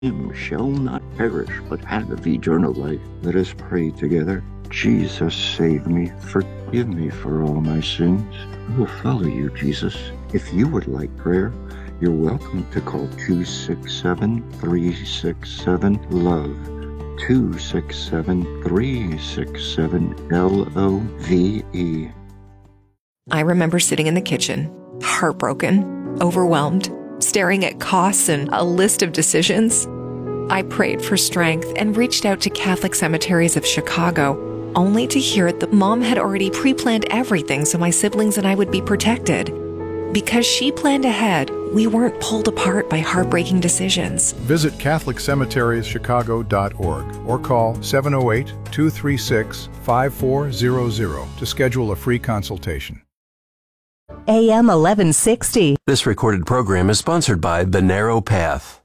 him shall not perish, but have eternal life. Let us pray together. Jesus, save me. Forgive me for all my sins. I will follow you, Jesus. If you would like prayer, you're welcome to call 267-367-LOVE. 267-367-LOVE. I remember sitting in the kitchen, heartbroken, overwhelmed, staring at costs and a list of decisions. I prayed for strength and reached out to Catholic Cemeteries of Chicago, only to hear that Mom had already pre-planned everything so my siblings and I would be protected. Because she planned ahead, we weren't pulled apart by heartbreaking decisions. Visit CatholicCemeteriesChicago.org or call 708-236-5400 to schedule a free consultation. AM 1160. This recorded program is sponsored by The Narrow Path.